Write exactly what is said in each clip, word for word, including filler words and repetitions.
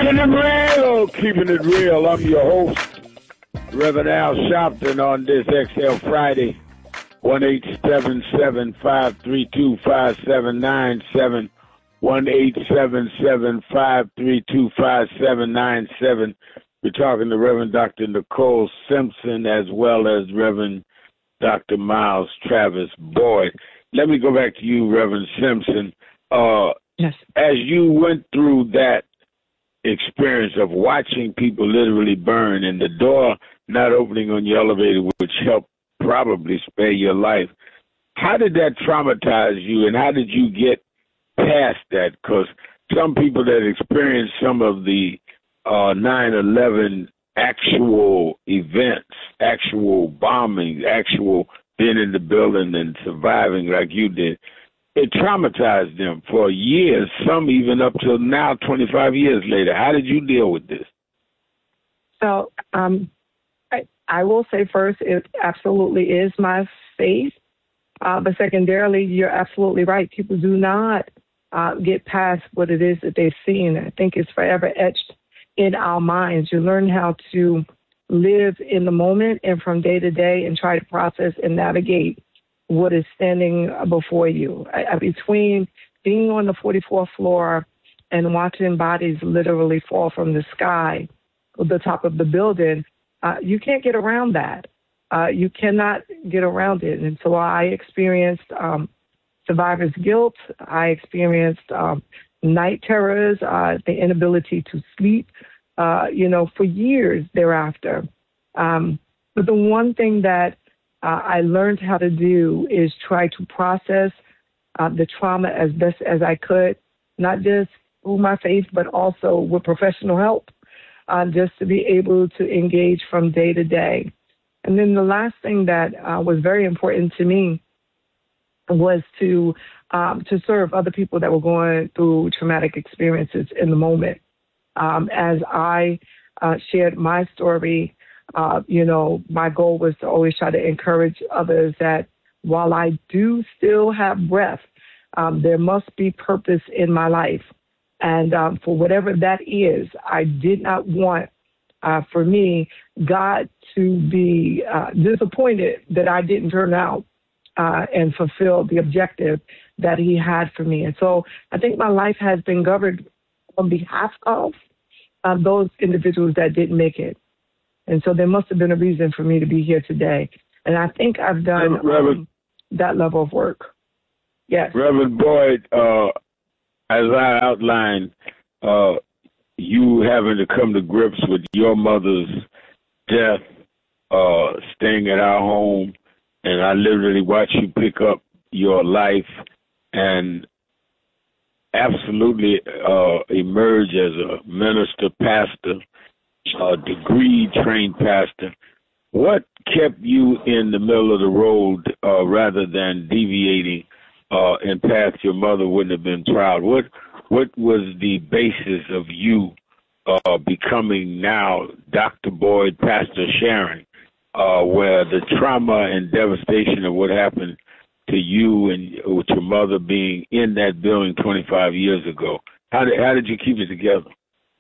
Keeping it real, keeping it real. I'm your host, Reverend Al Sharpton, on this X L Friday. one eight seven seven, five three two, five seven nine seven. one eight seven seven, five three two, five seven nine seven. We're talking to Reverend Doctor Nicole Simpson as well as Reverend Doctor Miles Travis Boyd. Let me go back to you, Reverend Simpson. Uh, yes. As you went through that experience of watching people literally burn and the door not opening on your elevator, which helped probably spare your life, how did that traumatize you, and how did you get past that? Because some people that experienced some of the uh, nine eleven actual events, actual bombings, actual being in the building and surviving like you did, it traumatized them for years, some even up till now, twenty-five years later. How did you deal with this? So um, I, I will say first, it absolutely is my faith. Uh, but secondarily, you're absolutely right. People do not uh, get past what it is that they've seen. I think it's forever etched in our minds. You learn how to live in the moment and from day to day and try to process and navigate what is standing before you. I, I, between being on the forty-fourth floor and watching bodies literally fall from the sky, the top of the building, uh, you can't get around that. Uh, you cannot get around it. And so I experienced um, survivor's guilt. I experienced um, night terrors, uh, the inability to sleep, uh, you know, for years thereafter. Um, but the one thing that uh, I learned how to do is try to process uh, the trauma as best as I could, not just through my faith, but also with professional help, uh, just to be able to engage from day to day. And then the last thing that uh, was very important to me was to um, to serve other people that were going through traumatic experiences in the moment. Um, as I uh, shared my story, uh, you know, my goal was to always try to encourage others that while I do still have breath, um, there must be purpose in my life. And um, for whatever that is, I did not want, uh, for me, God to be uh, disappointed that I didn't turn out uh, and fulfill the objective that he had for me. And so I think my life has been governed on behalf of uh, those individuals that didn't make it. And so there must have been a reason for me to be here today. And I think I've done um, that level of work. Yes. Reverend Boyd, uh, as I outlined, uh, you having to come to grips with your mother's death, uh, staying at our home, and I literally watched you pick up your life and absolutely uh, emerge as a minister, pastor, a degree-trained pastor. What kept you in the middle of the road uh, rather than deviating uh, in path your mother wouldn't have been proud? What what was the basis of you uh, becoming now Doctor Boyd, Pastor Sharon, uh, where the trauma and devastation of what happened to you and with your mother being in that building twenty-five years ago? How did, how did you keep it together?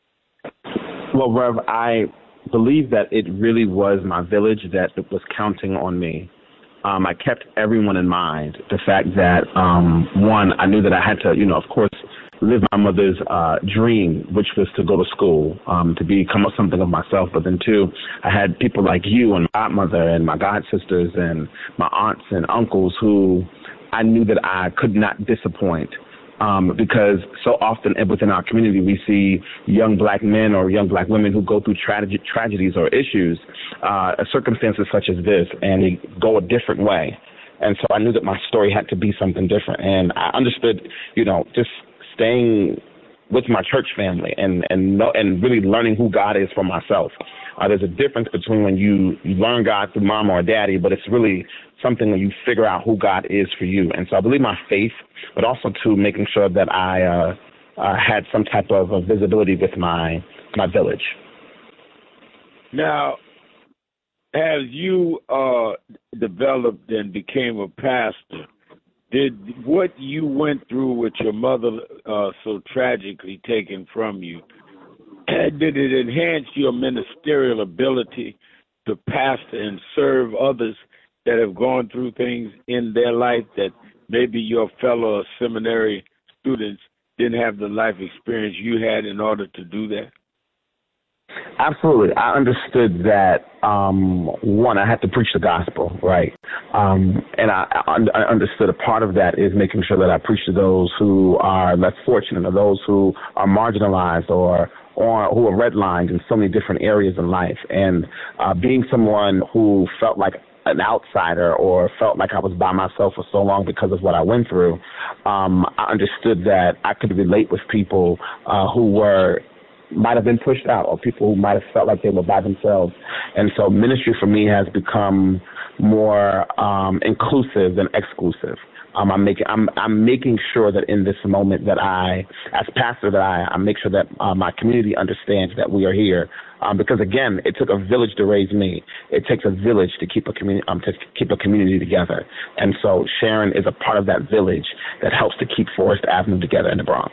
Well, Rev, I believe that it really was my village that was counting on me. Um, I kept everyone in mind. The fact that, um, one, I knew that I had to, you know, of course, live my mother's uh, dream, which was to go to school, um, to become something of myself. But then, two, I had people like you and my godmother and my god sisters and my aunts and uncles who I knew that I could not disappoint. Um, because so often within our community, we see young black men or young black women who go through trage- tragedies or issues, uh, circumstances such as this, and they go a different way. And so I knew that my story had to be something different. And I understood, you know, just staying with my church family and and know, and really learning who God is for myself. Uh, there's a difference between when you, you learn God through mom or daddy, but it's really something when you figure out who God is for you. And so I believe my faith, but also to making sure that I uh, uh, had some type of uh, visibility with my my village. Now, as you uh, developed and became a pastor, did what you went through with your mother uh, so tragically taken from you, did it enhance your ministerial ability to pastor and serve others that have gone through things in their life that maybe your fellow seminary students didn't have the life experience you had in order to do that? Absolutely. I understood that, um, one, I had to preach the gospel, right? Um, and I, I understood a part of that is making sure that I preach to those who are less fortunate or those who are marginalized or, or who are redlined in so many different areas in life. And uh, being someone who felt like an outsider or felt like I was by myself for so long because of what I went through, um, I understood that I could relate with people uh, who were might have been pushed out or people who might have felt like they were by themselves. And so ministry for me has become more um, inclusive than exclusive. Um, I'm making I'm I'm making sure that in this moment that I, as pastor, that I, I make sure that uh, my community understands that we are here. Um, because again, it took a village to raise me. It takes a village to keep a community um, to keep a community together. And so Sharon is a part of that village that helps to keep Forest Avenue together in the Bronx.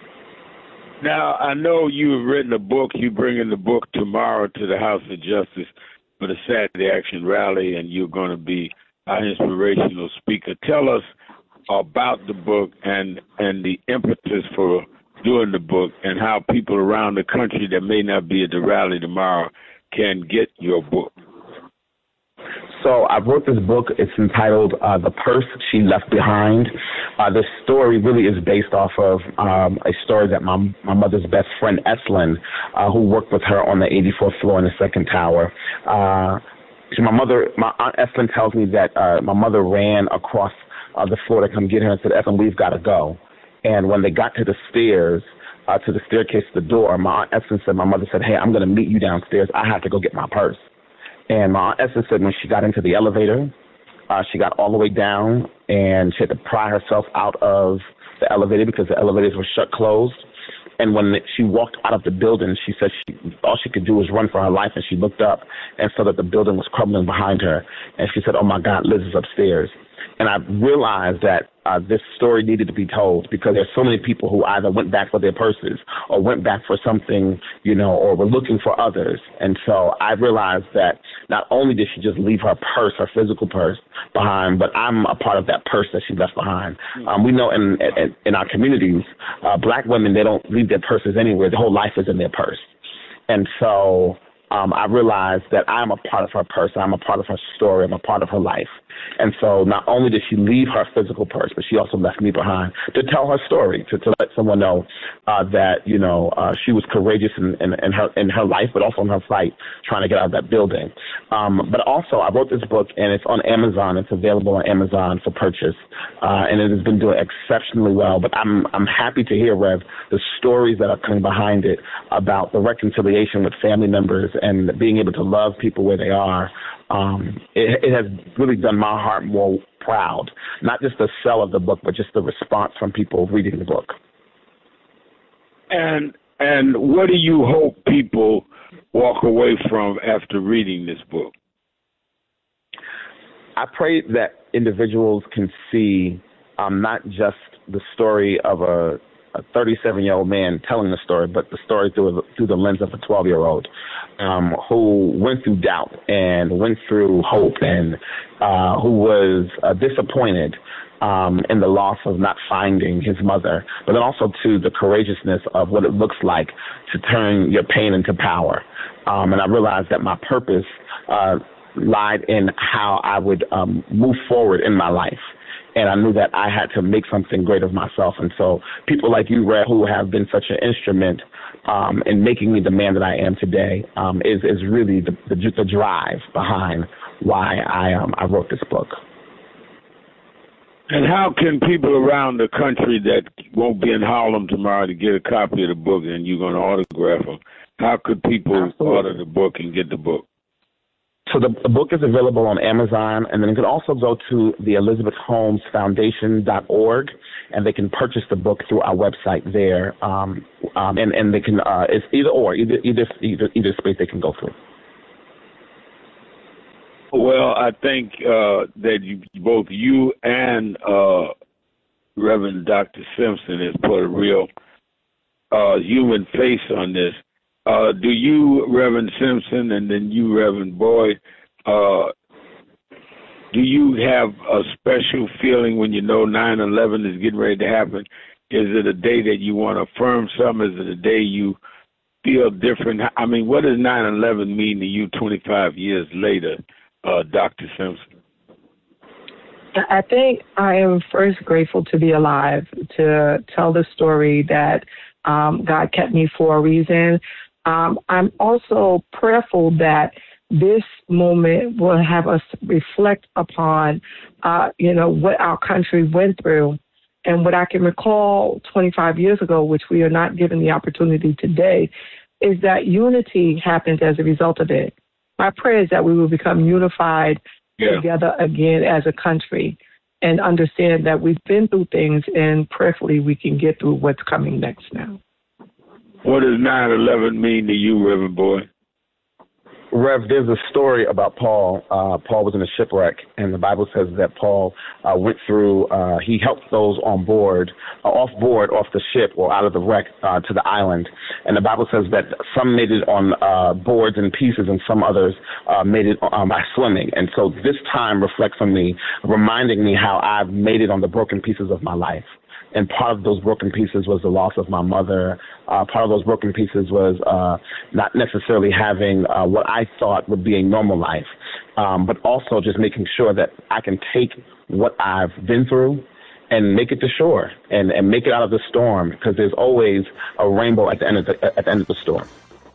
Now, I know you've written a book. You're bringing the book tomorrow to the House of Justice for the Saturday Action Rally, and you're going to be our inspirational speaker. Tell us about the book and, and the impetus for doing the book and how people around the country that may not be at the rally tomorrow can get your book. So I wrote this book. It's entitled uh, The Purse She Left Behind. Uh, the story really is based off of um, a story that my my mother's best friend, Eslyn, uh, who worked with her on the eighty-fourth floor in the second tower. Uh, so my mother, my Aunt Eslyn tells me that uh, my mother ran across uh, the floor to come get her and said, Eslyn, we've got to go. And when they got to the stairs, uh, to the staircase to the door, my Aunt Eslyn said, my mother said, hey, I'm going to meet you downstairs. I have to go get my purse. And my Aunt Esther said when she got into the elevator, uh, she got all the way down and she had to pry herself out of the elevator because the elevators were shut closed. And when she walked out of the building, she said she, all she could do was run for her life. And she looked up and saw that the building was crumbling behind her. And she said, oh, my God, Liz is upstairs. And I realized that uh, this story needed to be told because there's so many people who either went back for their purses or went back for something, you know, or were looking for others. And so I realized that not only did she just leave her purse, her physical purse, behind, but I'm a part of that purse that she left behind. Um, we know in, in, in our communities, uh, black women, they don't leave their purses anywhere. Their whole life is in their purse. And so um, I realized that I'm a part of her purse. I'm a part of her story. I'm a part of her life. And so not only did she leave her physical purse, but she also left me behind to tell her story, to, to let someone know uh, that, you know, uh, she was courageous in, in, in her in her life, but also in her fight trying to get out of that building. Um, but also I wrote this book, and it's on Amazon. It's available on Amazon for purchase, uh, and it has been doing exceptionally well. But I'm I'm happy to hear, Rev, the stories that are coming behind it about the reconciliation with family members and being able to love people where they are. Um, it, it has really done my heart more proud, not just the sell of the book, but just the response from people reading the book. And and what do you hope people walk away from after reading this book? I pray that individuals can see um, not just the story of a a thirty-seven-year-old man telling the story, but the story through through the lens of a twelve-year-old um, who went through doubt and went through hope and uh, who was uh, disappointed um, in the loss of not finding his mother, but then also to the courageousness of what it looks like to turn your pain into power. Um, and I realized that my purpose uh, lied in how I would um, move forward in my life. And I knew that I had to make something great of myself. And so people like you, Red, who have been such an instrument um, in making me the man that I am today, um, is, is really the, the, the drive behind why I, um, I wrote this book. And how can people around the country that won't be in Harlem tomorrow to get a copy of the book and you're going to autograph them, how could people Absolutely. order the book and get the book? So the, the book is available on Amazon, and then you can also go to the Elizabeth Holmes Foundation dot org, and they can purchase the book through our website there. Um, um, and, and they can, uh, it's either or, either, either, either, either space they can go through. Well, I think uh, that you, both you and uh, Reverend Doctor Simpson has put a real uh, human face on this. uh, do you, Reverend Simpson, and then you, Reverend Boyd, uh, do you have a special feeling when you know nine eleven is getting ready to happen? Is it a day that you want to affirm something? Is it a day you feel different? I mean, what does nine eleven mean to you twenty-five years later, uh, Doctor Simpson? I think I am first grateful to be alive, to tell the story that um, God kept me for a reason. Um, I'm also prayerful that this moment will have us reflect upon, uh, you know, what our country went through. And what I can recall twenty-five years ago, which we are not given the opportunity today, is that unity happens as a result of it. My prayer is that we will become unified yeah. together again as a country and understand that we've been through things, and prayerfully we can get through what's coming next now. What does nine eleven mean to you, Reverend Boyd? Rev, there's a story about Paul. Uh, Paul was in a shipwreck, and the Bible says that Paul uh, went through, uh, he helped those on board, uh, off board, off the ship, or out of the wreck uh, to the island. And the Bible says that some made it on uh, boards and pieces, and some others uh, made it um, by swimming. And so this time reflects on me, reminding me how I've made it on the broken pieces of my life. And part of those broken pieces was the loss of my mother. Uh, part of those broken pieces was uh, not necessarily having uh, what I thought would be a normal life, um, but also just making sure that I can take what I've been through and make it to shore and, and make it out of the storm, because there's always a rainbow at the end of the, at the end of the storm.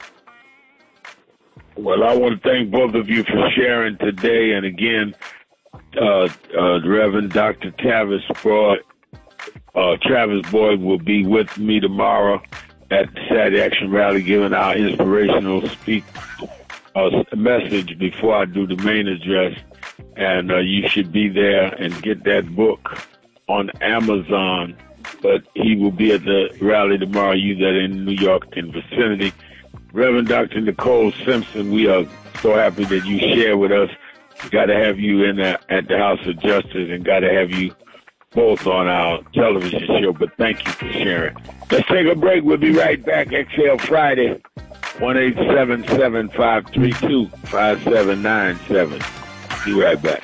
Well, I want to thank both of you for sharing today. And again, uh, uh, Reverend Doctor Tavis Boyd. Uh, Travis Boyd will be with me tomorrow at the Saturday Action Rally, giving our inspirational speak uh, message before I do the main address. And uh, you should be there and get that book on Amazon. But he will be at the rally tomorrow. You that are in New York and vicinity. Reverend Doctor Nicole Simpson, we are so happy that you share with us. Got to have you in the, at the House of Justice, and got to have you both on our television show, but thank you for sharing. Let's take a break. We'll be right back. Exhale Friday, one eight seven seven, five three two, five seven nine seven. Be right back.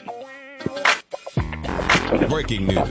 Breaking news.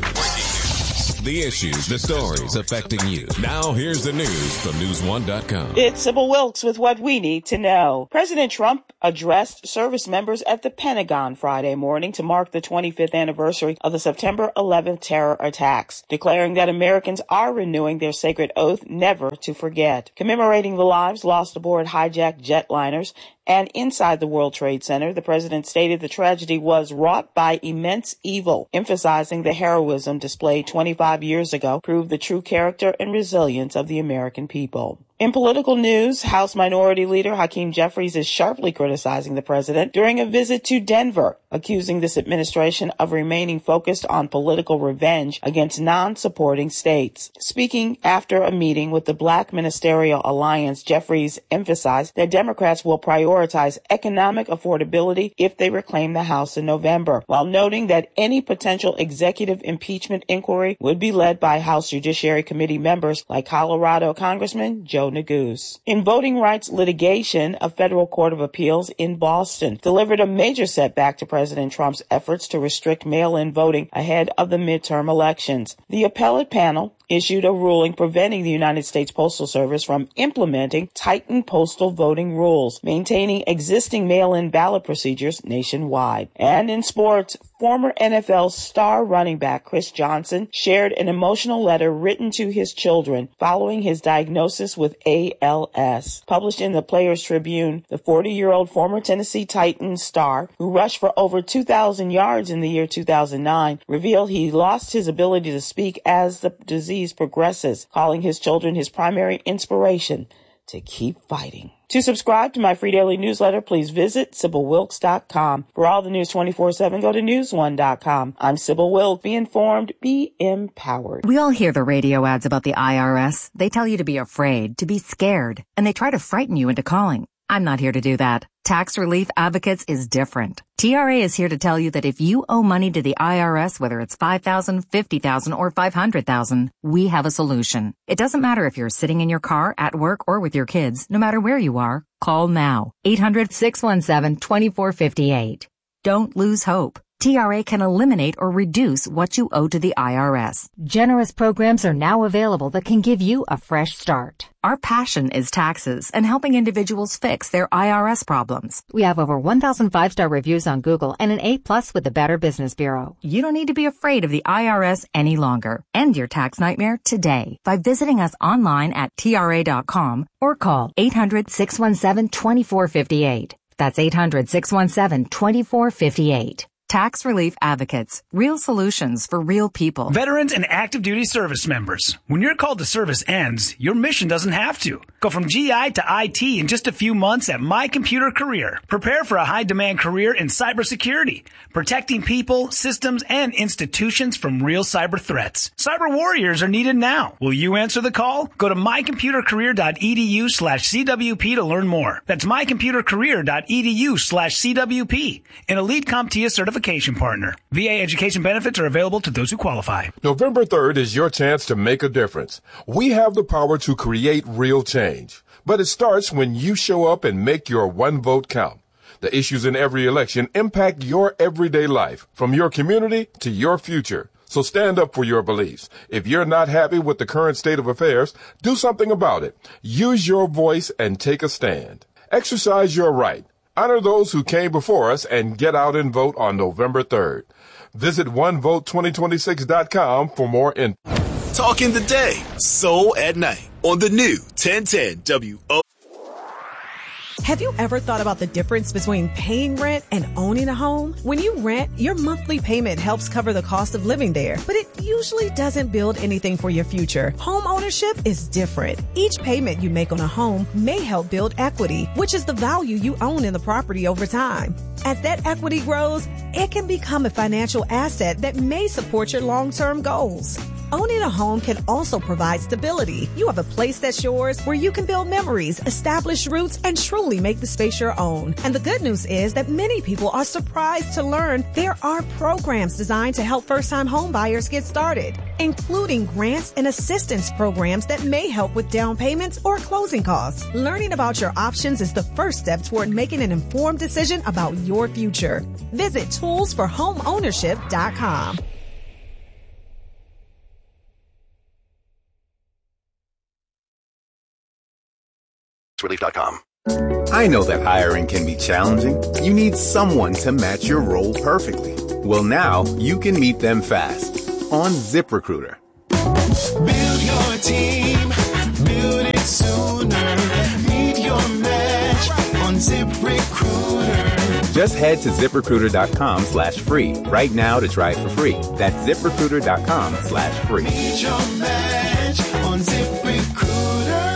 The issues, the stories affecting you. Now here's the news from news one dot com. It's Sybil Wilkes with what we need to know. President Trump addressed service members at the Pentagon Friday morning to mark the twenty-fifth anniversary of the September eleventh terror attacks, declaring that Americans are renewing their sacred oath never to forget. Commemorating the lives lost aboard hijacked jetliners and inside the World Trade Center, the president stated the tragedy was wrought by immense evil, emphasizing the heroism displayed twenty-five years ago proved the true character and resilience of the American people. In political news, House Minority Leader Hakeem Jeffries is sharply criticizing the president during a visit to Denver, accusing this administration of remaining focused on political revenge against non-supporting states. Speaking after a meeting with the Black Ministerial Alliance, Jeffries emphasized that Democrats will prioritize economic affordability if they reclaim the House in November, while noting that any potential executive impeachment inquiry would be led by House Judiciary Committee members like Colorado Congressman Joe Neguse. In voting rights litigation, a federal court of appeals in Boston delivered a major setback to President Trump's efforts to restrict mail-in voting ahead of the midterm elections. The appellate panel issued a ruling preventing the United States Postal Service from implementing tightened postal voting rules, maintaining existing mail-in ballot procedures nationwide. And in sports, former N F L star running back Chris Johnson shared an emotional letter written to his children following his diagnosis with A L S. Published in the Players Tribune, the forty-year-old former Tennessee Titans star, who rushed for over two thousand yards in the year two thousand nine, revealed he lost his ability to speak as the disease progresses, calling his children his primary inspiration to keep fighting. To subscribe to my free daily newsletter, please visit Sybil Wilkes dot com. For all the news twenty-four seven, go to news one dot com. I'm Sybil Wilkes. Be informed, be empowered. We all hear the radio ads about the I R S. They tell you to be afraid, to be scared, and they try to frighten you into calling. I'm not here to do that. Tax Relief Advocates is different. T R A is here to tell you that if you owe money to the I R S, whether it's five thousand dollars, fifty thousand dollars, or five hundred thousand dollars, we have a solution. It doesn't matter if you're sitting in your car, at work, or with your kids. No matter where you are, call now. eight hundred, six one seven, two four five eight. Don't lose hope. T R A can eliminate or reduce what you owe to the I R S. Generous programs are now available that can give you a fresh start. Our passion is taxes and helping individuals fix their I R S problems. We have over one thousand five-star reviews on Google and an A plus with the Better Business Bureau. You don't need to be afraid of the I R S any longer. End your tax nightmare today by visiting us online at T R A dot com or call eight hundred, six one seven, two four five eight. That's eight hundred, six one seven, two four five eight. Tax Relief Advocates. Real solutions for real people. Veterans and active duty service members. When your call to service ends, your mission doesn't have to. Go from G I to I T in just a few months at My Computer Career. Prepare for a high-demand career in cybersecurity, protecting people, systems, and institutions from real cyber threats. Cyber warriors are needed now. Will you answer the call? Go to mycomputercareer.edu slash CWP to learn more. That's mycomputercareer.edu slash CWP. An Elite CompTIA certification partner. V A education benefits are available to those who qualify. November third is your chance to make a difference. We have the power to create real change, but it starts when you show up and make your one vote count. The issues in every election impact your everyday life, from your community to your future. So stand up for your beliefs. If you're not happy with the current state of affairs, do something about it. Use your voice and take a stand. Exercise your right. Honor those who came before us and get out and vote on November third. Visit one vote twenty twenty-six dot com for more info. Talking the day, soul at night on the new ten ten W O. Have you ever thought about the difference between paying rent and owning a home? When you rent, your monthly payment helps cover the cost of living there, but it usually doesn't build anything for your future. Home ownership is different. Each payment you make on a home may help build equity, which is the value you own in the property over time. As that equity grows, it can become a financial asset that may support your long-term goals. Owning a home can also provide stability. You have a place that's yours where you can build memories, establish roots, and truly make the space your own. And the good news is that many people are surprised to learn there are programs designed to help first-time home buyers get started, including grants and assistance programs that may help with down payments or closing costs. Learning about your options is the first step toward making an informed decision about your future. Visit tools for home ownership dot com. Relief dot com. I know that hiring can be challenging. You need someone to match your role perfectly. Well, now you can meet them fast on ZipRecruiter. Build your team, build it sooner. Meet your match on ZipRecruiter. Just head to ZipRecruiter.com slash free right now to try it for free. That's ZipRecruiter.com slash free. Meet your match on ZipRecruiter.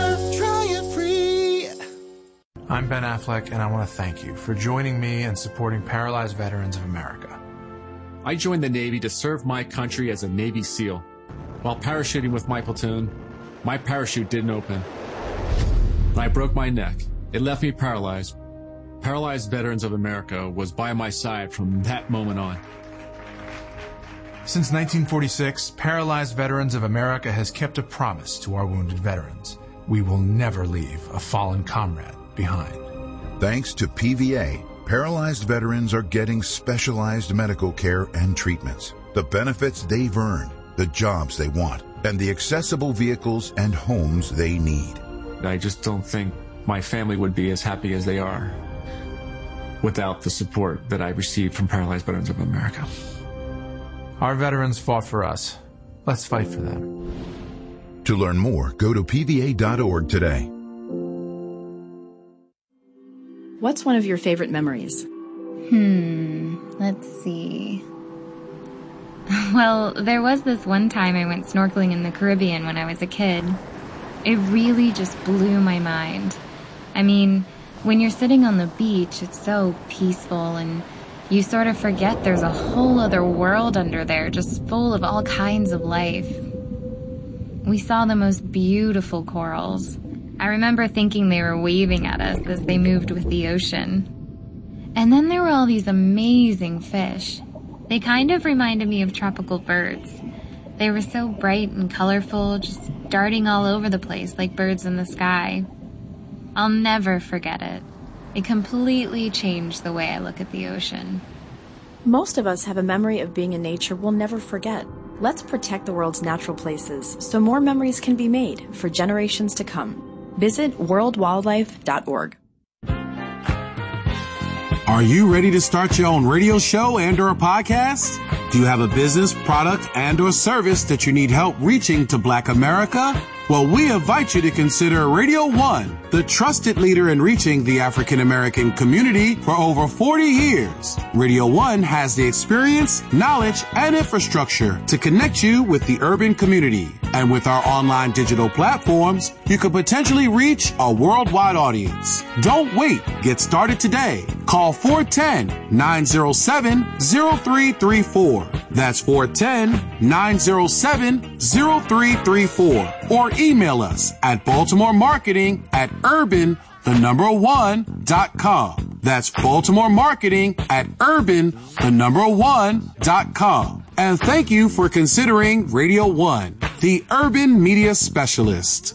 I'm Ben Affleck, and I want to thank you for joining me and supporting Paralyzed Veterans of America. I joined the Navy to serve my country as a Navy SEAL. While parachuting with my platoon, my parachute didn't open. And I broke my neck. It left me paralyzed. Paralyzed Veterans of America was by my side from that moment on. Since nineteen forty-six, Paralyzed Veterans of America has kept a promise to our wounded veterans. We will never leave a fallen comrade behind. Thanks to P V A, paralyzed veterans are getting specialized medical care and treatments, the benefits they've earned, the jobs they want, and the accessible vehicles and homes they need. I just don't think my family would be as happy as they are without the support that I received from Paralyzed Veterans of America. Our veterans fought for us. Let's fight for them. To learn more, go to P V A dot org today. What's one of your favorite memories? Hmm, let's see. Well, there was this one time I went snorkeling in the Caribbean when I was a kid. It really just blew my mind. I mean, when you're sitting on the beach, it's so peaceful and you sort of forget there's a whole other world under there just full of all kinds of life. We saw the most beautiful corals. I remember thinking they were waving at us as they moved with the ocean. And then there were all these amazing fish. They kind of reminded me of tropical birds. They were so bright and colorful, just darting all over the place like birds in the sky. I'll never forget it. It completely changed the way I look at the ocean. Most of us have a memory of being in nature we'll never forget. Let's protect the world's natural places so more memories can be made for generations to come. Visit world wildlife dot org. Are you ready to start your own radio show and or a podcast? Do you have a business, product, and or service that you need help reaching to Black America? Well, we invite you to consider Radio One, the trusted leader in reaching the African American community for over forty years. Radio One has the experience, knowledge, and infrastructure to connect you with the urban community. And with our online digital platforms, you could potentially reach a worldwide audience. Don't wait. Get started today. Call four one zero, nine zero seven, zero three three four. That's four one zero, nine zero seven, zero three three four. Or email us at Baltimore Marketing at urban, the number one, dot com. That's Baltimore Marketing at urban, the number one, dot com. And thank you for considering Radio One, the urban media specialist.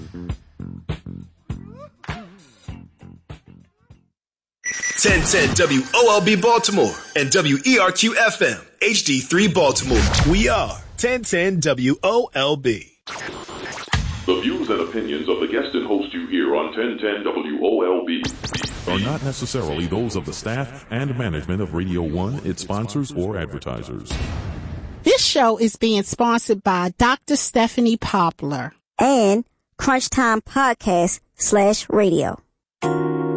ten ten W O L B Baltimore and W E R Q F M H D three Baltimore. We are ten ten W O L B. The views and opinions of the guest and host you hear on ten ten W O L B are not necessarily those of the staff and management of Radio One, its sponsors, or advertisers. This show is being sponsored by Doctor Stephanie Poplar and Crunch Time Podcast slash Radio.